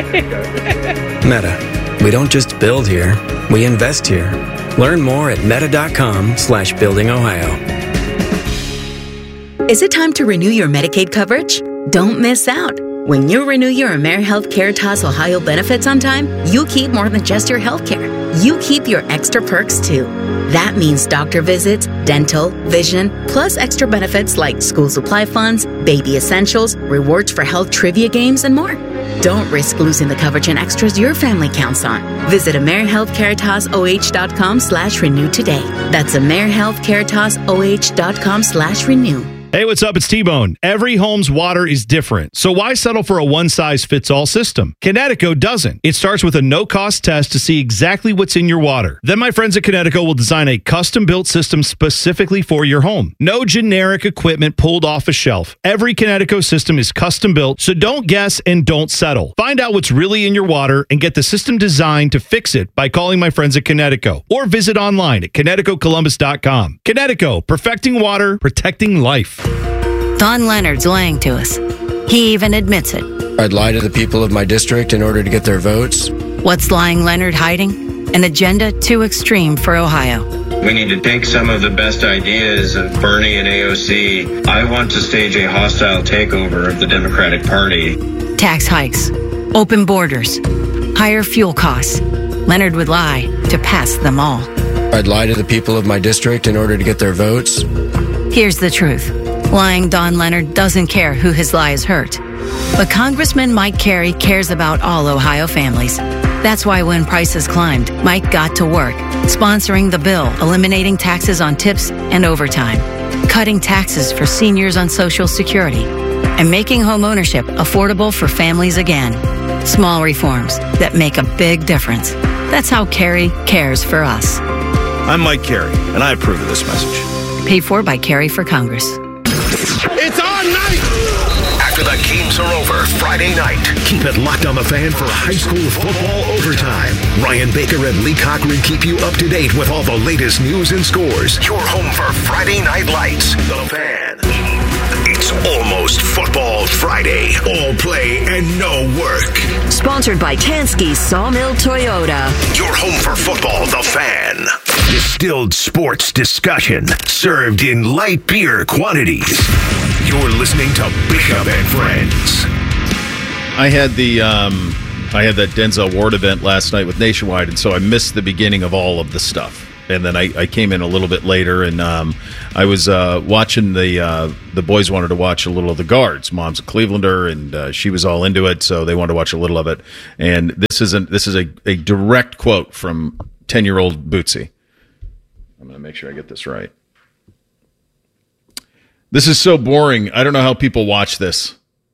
Meta, we don't just build here, we invest here. Learn more at meta.com/buildingohio. Is it time to renew your Medicaid coverage? Don't miss out. When you renew your AmeriHealth Caritas Ohio benefits on time, you keep more than just your health care. You keep your extra perks too. That means doctor visits, dental, vision, plus extra benefits like school supply funds, baby essentials, rewards for health trivia games, and more. Don't risk losing the coverage and extras your family counts on. Visit AmeriHealthCaritasoh.com/renew today. That's AmeriHealthCaritasoh.com/renew. Hey, what's up? It's T-Bone. Every home's water is different, so why settle for a one-size-fits-all system? Connecticut doesn't. It starts with a no-cost test to see exactly what's in your water. Then my friends at Connecticut will design a custom-built system specifically for your home. No generic equipment pulled off a shelf. Every Connecticut system is custom-built, so don't guess and don't settle. Find out what's really in your water and get the system designed to fix it by calling my friends at Connecticut or visit online at ConnecticutColumbus.com. Connecticut, perfecting water, protecting life. Don Leonard's lying to us. He even admits it. I'd lie to the people of my district in order to get their votes. What's lying Leonard hiding? An agenda too extreme for Ohio. We need to take some of the best ideas of Bernie and AOC. I want to stage a hostile takeover of the Democratic Party. Tax hikes, open borders, higher fuel costs. Leonard would lie to pass them all. I'd lie to the people of my district in order to get their votes. Here's the truth. Lying Don Leonard doesn't care who his lies hurt. But Congressman Mike Carey cares about all Ohio families. That's why when prices climbed, Mike got to work, sponsoring the bill, eliminating taxes on tips and overtime, cutting taxes for seniors on Social Security, and making home ownership affordable for families again. Small reforms that make a big difference. That's how Carey cares for us. I'm Mike Carey, and I approve of this message. Paid for by Carey for Congress. It's on night! After the games are over, Friday night. Keep it locked on the Fan for high school football overtime. Ryan Baker and Lee Cochran keep you up to date with all the latest news and scores. Your home for Friday Night Lights. The Fan. It's almost Football Friday. All play and no work. Sponsored by Tansky Sawmill Toyota. Your home for football, The Fan. Distilled sports discussion served in light beer quantities. You're listening to Bishop and Friends. I had that Denzel Ward event last night with Nationwide, and so I missed the beginning of all of the stuff. And then I came in a little bit later, and I was watching the boys wanted to watch a little of the Guards. Mom's a Clevelander, and she was all into it, so they wanted to watch a little of it. And this is a direct quote from 10-year-old Bootsy. I'm going to make sure I get this right. This is so boring. I don't know how people watch this.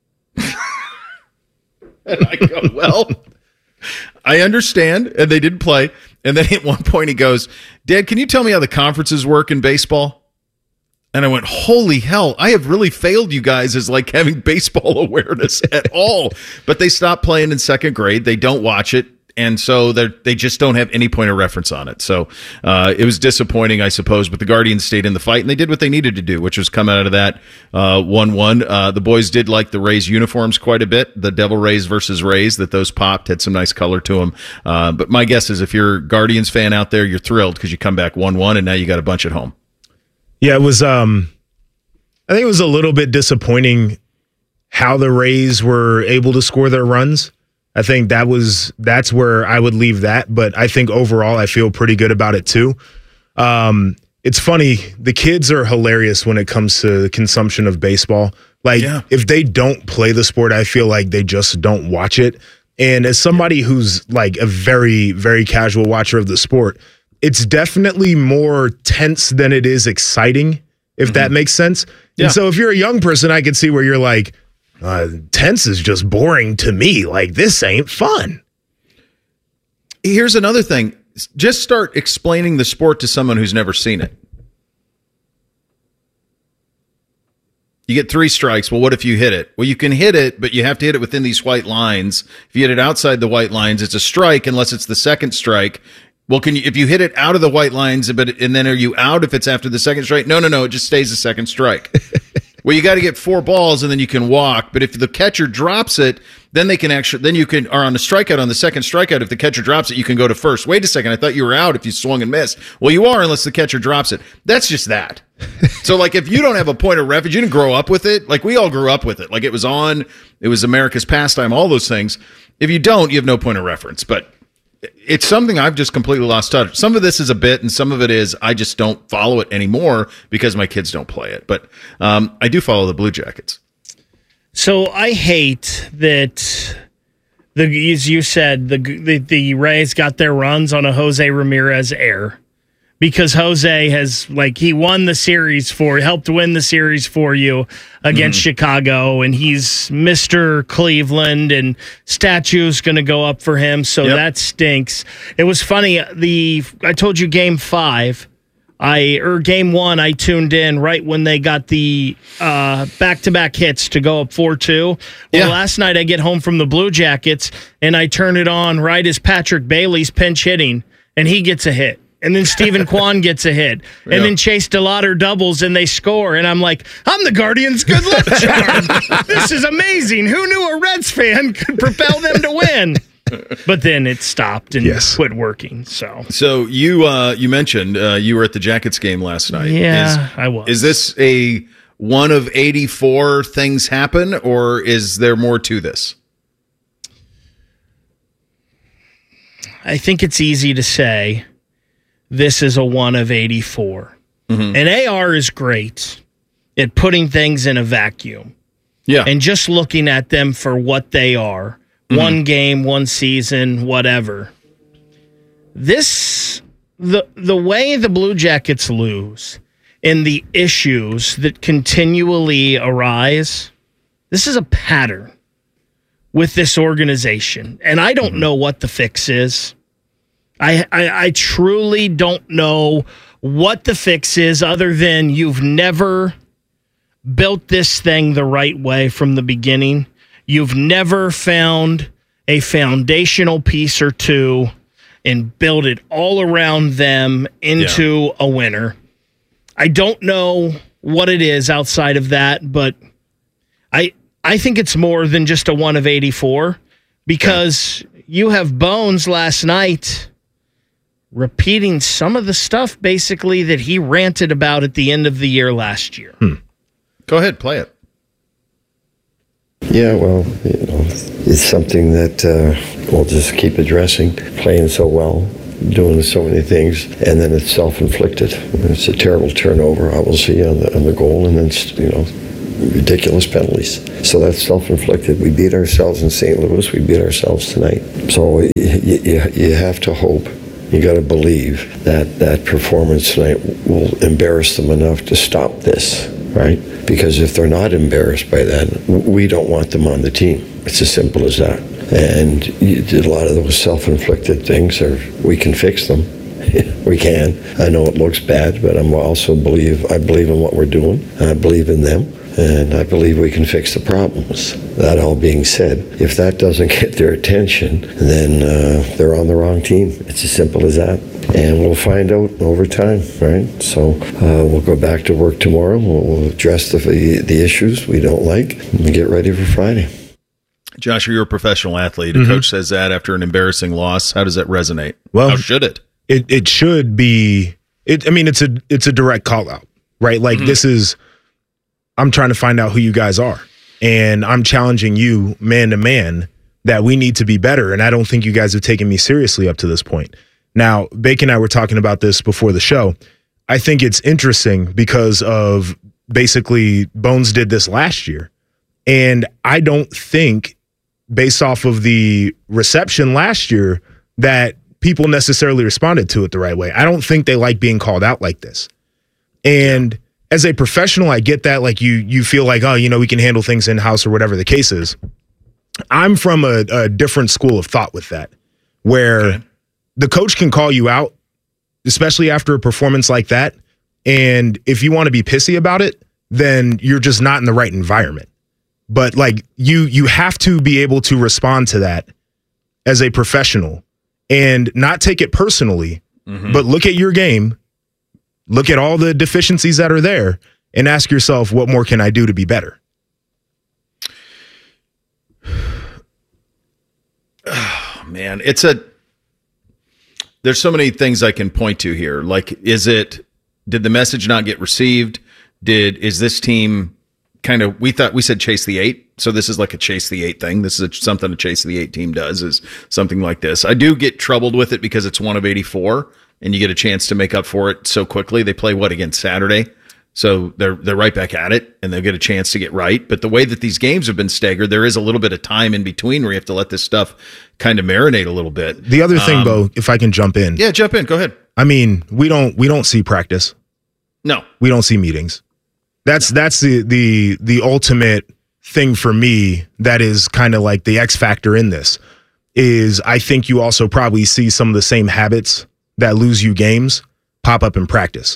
And I go, well, I understand. And they didn't play. And then at one point he goes, Dad, can you tell me how the conferences work in baseball? And I went, holy hell, I have really failed you guys as like having baseball awareness at all. But they stopped playing in second grade. They don't watch it. And so they just don't have any point of reference on it. So it was disappointing, I suppose, but the Guardians stayed in the fight, and they did what they needed to do, which was come out of that 1-1. The boys did like the Rays uniforms quite a bit, the Devil Rays versus Rays, that those popped, had some nice color to them. But my guess is if you're a Guardians fan out there, you're thrilled because you come back 1-1, and now you got a bunch at home. Yeah, it was I think it was a little bit disappointing how the Rays were able to score their runs. I think that's where I would leave that, but I think overall I feel pretty good about it too. It's funny, the kids are hilarious when it comes to the consumption of baseball. Like, if they don't play the sport, I feel like they just don't watch it. And as somebody who's like a very, very casual watcher of the sport, it's definitely more tense than it is exciting, if that makes sense. Yeah. And so if you're a young person, I can see where you're like, tense is just boring to me. Like, this ain't fun. Here's another thing. Just start explaining the sport to someone who's never seen it. You get 3 strikes. Well, what if you hit it? Well, you can hit it, but you have to hit it within these white lines. If you hit it outside the white lines, it's a strike unless it's the second strike. Well, if you hit it out of the white lines, and then are you out if it's after the second strike? No, it just stays a second strike. Well, you got to get 4 balls and then you can walk. But if the catcher drops it, then you are on a strikeout on the second strikeout. If the catcher drops it, you can go to first. Wait a second. I thought you were out if you swung and missed. Well, you are unless the catcher drops it. That's just that. So like if you don't have a point of reference, you didn't grow up with it. Like we all grew up with it. Like it was America's pastime, all those things. If you don't, you have no point of reference. But it's something I've just completely lost touch. Some of this is a bit, and some of it is I just don't follow it anymore because my kids don't play it. But I do follow the Blue Jackets. So I hate that, as you said, the Rays got their runs on a Jose Ramirez error. Because Jose he won the series helped win the series for you against Chicago, and he's Mr. Cleveland, and statue's going to go up for him, so that stinks. It was funny, I told you game 5, game 1, I tuned in right when they got the back-to-back hits to go up 4-2. Well, last night I get home from the Blue Jackets, and I turn it on right as Patrick Bailey's pinch hitting, and he gets a hit. And then Stephen Kwan gets a hit. And then Chase DeLauder doubles and they score. And I'm like, I'm the Guardians' good luck charm. This is amazing. Who knew a Reds fan could propel them to win? But then it stopped and quit working. So you mentioned you were at the Jackets game last night. Yeah, I was. Is this a one of 84 things happen, or is there more to this? I think it's easy to say this is a 1 of 84. Mm-hmm. And AR is great at putting things in a vacuum. Yeah. And just looking at them for what they are. Mm-hmm. One game, one season, whatever. The way the Blue Jackets lose and the issues that continually arise, this is a pattern with this organization. And I don't know what the fix is. I truly don't know what the fix is other than you've never built this thing the right way from the beginning. you've never found a foundational piece or two and build it all around them into a winner. I don't know what it is outside of that, but I think it's more than just a 1 of 84 because you have Bones last night repeating some of the stuff basically that he ranted about at the end of the year last year. Go ahead, play it. Yeah, well, it's something that we'll just keep addressing. Playing so well, doing so many things, and then it's self-inflicted. It's a terrible turnover, obviously, on the goal, and then ridiculous penalties. So that's self-inflicted. We beat ourselves in St. Louis. We beat ourselves tonight. So you have to hope. You got to believe that performance tonight will embarrass them enough to stop this, right? Because if they're not embarrassed by that, we don't want them on the team. It's as simple as that. And a lot of those self-inflicted things, we can fix them. We can. I know it looks bad, but I believe in what we're doing. I believe in them. And I believe we can fix the problems. That all being said, if that doesn't get their attention, then they're on the wrong team. It's as simple as that. And we'll find out over time, right? So we'll go back to work tomorrow. We'll address the issues we don't like and get ready for Friday. Josh, you're a professional athlete. A coach says that after an embarrassing loss. How does that resonate? Well, how should it? It should be. It's a direct call out, right? Like this is. I'm trying to find out who you guys are, and I'm challenging you man to man that we need to be better. And I don't think you guys have taken me seriously up to this point. Now, Bacon and I were talking about this before the show. I think it's interesting because of basically Bones did this last year. And I don't think, based off of the reception last year, that people necessarily responded to it the right way. I don't think they like being called out like this. And as a professional, I get that. Like you feel like, we can handle things in-house or whatever the case is. I'm from a different school of thought with that, where the coach can call you out, especially after a performance like that. And if you want to be pissy about it, then you're just not in the right environment. But like you have to be able to respond to that as a professional and not take it personally, but look at your game. Look at all the deficiencies that are there and ask yourself, what more can I do to be better? Oh, man, there's so many things I can point to here. Like, did the message not get received? Is this team we said chase the 8. So this is like a chase the 8 thing. This is something a chase the 8 team does, is something like this. I do get troubled with it because it's 1 of 84. And you get a chance to make up for it so quickly. They play again Saturday, so they're right back at it, and they'll get a chance to get right. But the way that these games have been staggered, there is a little bit of time in between where you have to let this stuff kind of marinate a little bit. The other thing, Bo, if I can jump in, jump in. Go ahead. I mean, we don't see practice. No, we don't see meetings. That's the ultimate thing for me. That is kind of like the X factor in this. Is I think you also probably see some of the same habits that lose you games pop up in practice.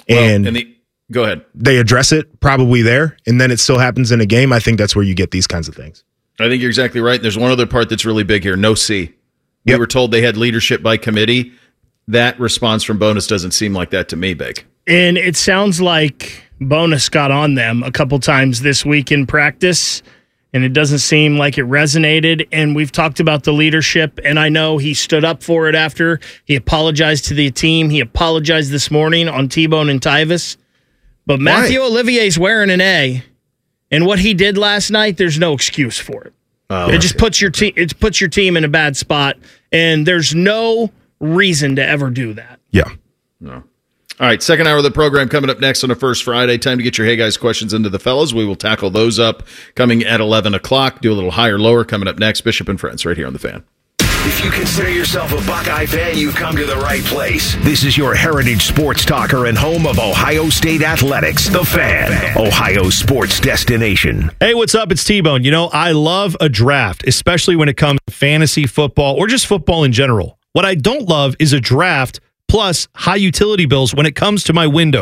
Go ahead. They address it probably there, and then it still happens in a game. I think that's where you get these kinds of things. I think you're exactly right. There's one other part that's really big here. No C. We were told they had leadership by committee. That response from Bonus doesn't seem like that to me, Big. And it sounds like Bonus got on them a couple times this week in practice, and it doesn't seem like it resonated. And we've talked about the leadership, and I know he stood up for it after. He apologized to the team. He apologized this morning on T-Bone and Tyvis. But Matthew Olivier's wearing an A, and what he did last night, there's no excuse for it. It just puts your team in a bad spot, and there's no reason to ever do that. Yeah. No. All right, second hour of the program coming up next on a First Friday. Time to get your Hey Guys questions into the fellas. We will tackle those up coming at 11 o'clock. Do a little higher, lower coming up next. Bishop and Friends right here on The Fan. If you consider yourself a Buckeye fan, you've come to the right place. This is your heritage sports talker and home of Ohio State Athletics, The Fan, Ohio sports destination. Hey, what's up? It's T-Bone. I love a draft, especially when it comes to fantasy football or just football in general. What I don't love is a draft plus high utility bills when it comes to my windows.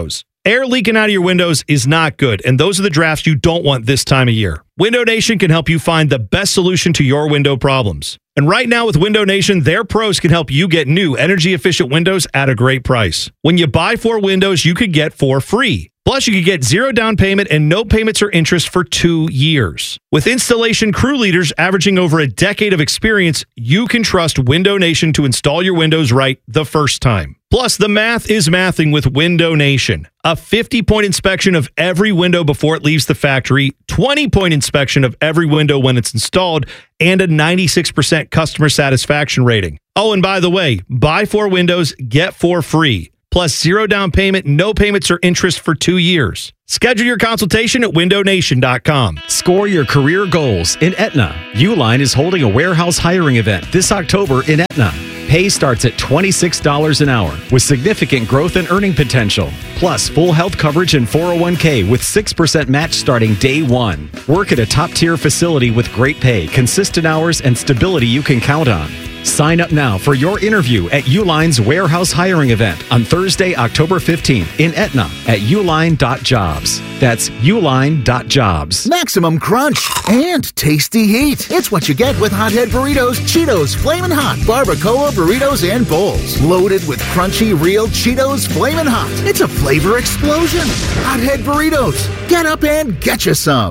Air leaking out of your windows is not good, and those are the drafts you don't want this time of year. Window Nation can help you find the best solution to your window problems. And right now with Window Nation, their pros can help you get new energy-efficient windows at a great price. When you buy 4 windows, you could get 4 free. Plus, you could get 0 down payment and no payments or interest for 2 years. With installation crew leaders averaging over a decade of experience, you can trust Window Nation to install your windows right the first time. Plus, the math is mathing with Window Nation. A 50-point inspection of every window before it leaves the factory, 20-point inspection of every window when it's installed, and a 96% customer satisfaction rating. Oh, and by the way, buy 4 windows, get 4 free. Plus 0 down payment, no payments or interest for 2 years. Schedule your consultation at windownation.com. Score your career goals in Aetna. Uline is holding a warehouse hiring event this October in Aetna. Pay starts at $26 an hour with significant growth and earning potential. Plus full health coverage and 401k with 6% match starting day 1. Work at a top-tier facility with great pay, consistent hours, and stability you can count on. Sign up now for your interview at Uline's warehouse hiring event on Thursday, October 15th in Aetna at uline.jobs. That's uline.jobs. Maximum crunch and tasty heat. It's what you get with Hothead Burritos, Cheetos, Flamin' Hot, Barbacoa burritos, and bowls. Loaded with crunchy, real Cheetos Flamin' Hot. It's a flavor explosion. Hothead Burritos. Get up and get you some.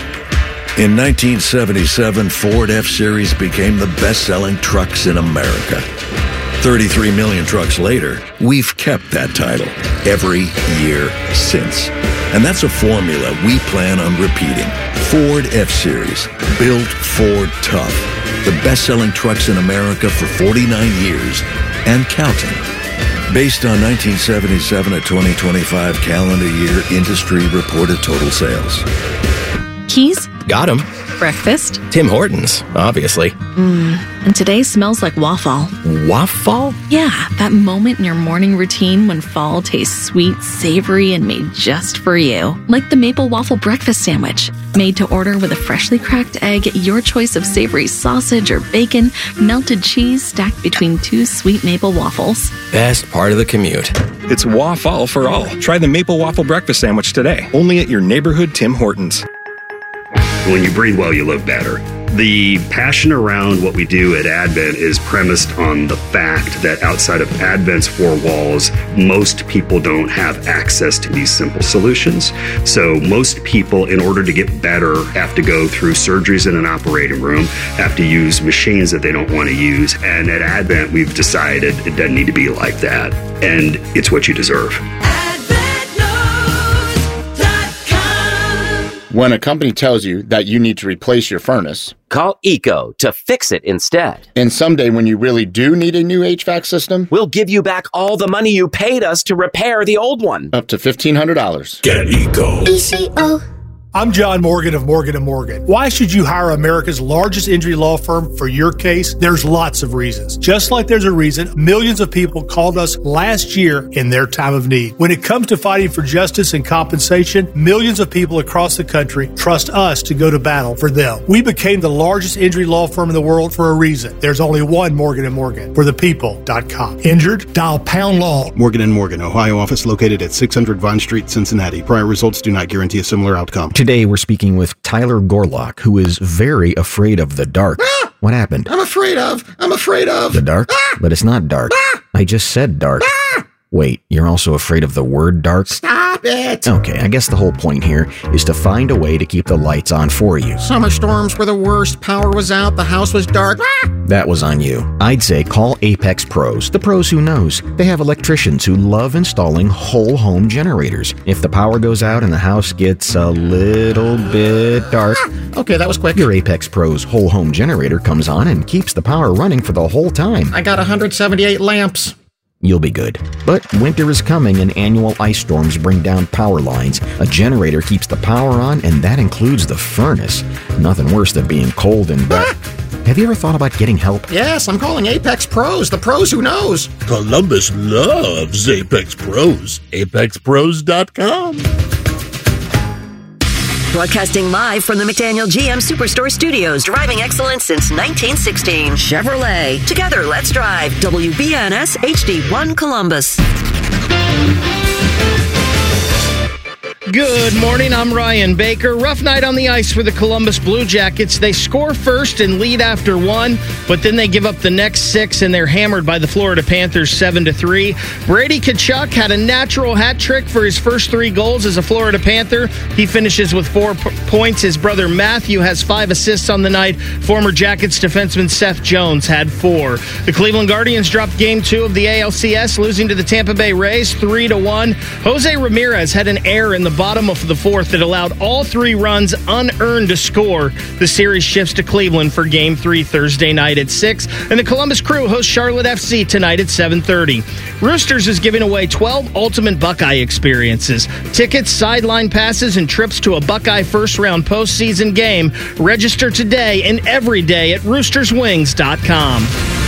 In 1977, Ford F-Series became the best-selling trucks in America. 33 million trucks later, we've kept that title every year since. And that's a formula we plan on repeating. Ford F-Series, built Ford tough. The best-selling trucks in America for 49 years and counting. Based on 1977 to 2025 calendar year industry reported total sales. Keys? Got 'em. Breakfast? Tim Hortons, obviously. And today smells like waffle. Waffle? Yeah, that moment in your morning routine when fall tastes sweet, savory, and made just for you. Like the maple waffle breakfast sandwich. Made to order with a freshly cracked egg, your choice of savory sausage or bacon, melted cheese stacked between 2 sweet maple waffles. Best part of the commute. It's waffle for all. Try the maple waffle breakfast sandwich today. Only at your neighborhood Tim Hortons. When you breathe well, you live better. The passion around what we do at Advent is premised on the fact that outside of Advent's 4 walls, most people don't have access to these simple solutions. So most people, in order to get better, have to go through surgeries in an operating room, have to use machines that they don't want to use. And at Advent, we've decided it doesn't need to be like that. And it's what you deserve. When a company tells you that you need to replace your furnace, call Eco to fix it instead. And someday when you really do need a new HVAC system, we'll give you back all the money you paid us to repair the old one. Up to $1,500. Get Eco. ECO. I'm John Morgan of Morgan & Morgan. Why should you hire America's largest injury law firm for your case? There's lots of reasons. Just like there's a reason millions of people called us last year in their time of need. When it comes to fighting for justice and compensation, millions of people across the country trust us to go to battle for them. We became the largest injury law firm in the world for a reason. There's only one Morgan & Morgan. For the people.com. Injured? Dial pound law. Morgan & Morgan, Ohio office located at 600 Vine Street, Cincinnati. Prior results do not guarantee a similar outcome. Today, we're speaking with Tyler Gorlock, who is very afraid of the dark. What happened? I'm afraid of. The dark? But it's not dark. I just said dark. Wait, you're also afraid of the word dark? Stop it! Okay, I guess the whole point here is to find a way to keep the lights on for you. Summer storms were the worst. Power was out. The house was dark. That was on you. I'd say call Apex Pros, the pros who knows. They have electricians who love installing whole home generators. If the power goes out and the house gets a little bit dark, okay, that was quick. Your Apex Pros whole home generator comes on and keeps the power running for the whole time. I got 178 lamps. You'll be good. But winter is coming and annual ice storms bring down power lines. A generator keeps the power on, and that includes the furnace. Nothing worse than being cold and dark. Have you ever thought about getting help? Yes, I'm calling Apex Pros, the pros who knows. Columbus loves Apex Pros. ApexPros.com. Broadcasting live from the McDaniel GM Superstore Studios, driving excellence since 1916. Chevrolet. Together, let's drive. WBNS HD1 Columbus. Good morning, I'm Ryan Baker. Rough night on the ice for the Columbus Blue Jackets. They score first and lead after one, but then they give up the next 6 and they're hammered by the Florida Panthers 7-3. Brady Tkachuk had a natural hat trick for his first 3 goals as a Florida Panther. He finishes with 4 points. His brother Matthew has 5 assists on the night. Former Jackets defenseman Seth Jones had 4. The Cleveland Guardians dropped Game 2 of the ALCS, losing to the Tampa Bay Rays 3-1. Jose Ramirez had an error in the bottom of the 4th that allowed all 3 runs unearned to score. The series shifts to Cleveland for Game 3 Thursday night at 6, and the Columbus Crew hosts Charlotte FC tonight at 7:30. Roosters is giving away 12 ultimate Buckeye experiences. Tickets, sideline passes, and trips to a Buckeye first-round postseason game. Register today and every day at roosterswings.com.